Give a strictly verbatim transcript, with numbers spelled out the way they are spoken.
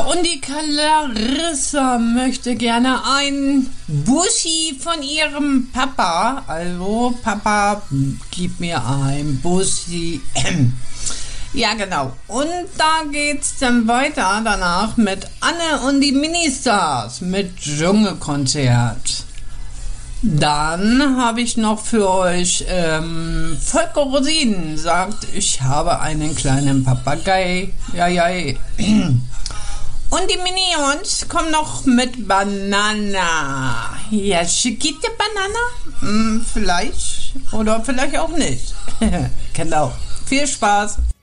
und die Clarissa möchte gerne ein Bussi von ihrem Papa. Also, Papa, gib mir ein Bussi. Ja, genau. Und da geht's dann weiter danach mit Anne und die Ministars mit Dschungelkonzert. Dann habe ich noch für euch ähm, Volker Rosinen sagt, ich habe einen kleinen Papagei. Ja, ja. Und die Minions kommen noch mit Banana. Ja, Chiquita Banana? Hm, vielleicht. Oder vielleicht auch nicht. Genau. Viel Spaß.